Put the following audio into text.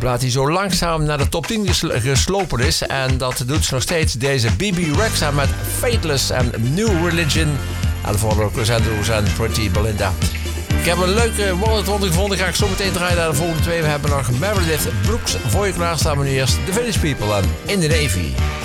plaat die zo langzaam naar de top 10 geslopen is. En dat doet ze nog steeds. Deze BB Rexha met Fateless en New Religion. En de volgende Crescendo's en Pretty Belinda. Ik heb een leuke Wallet gevonden. Ga ik zo meteen draaien naar de volgende twee. We hebben nog Meredith Brooks voor je klaarstaan. Maar nu eerst The Village People en In the Navy.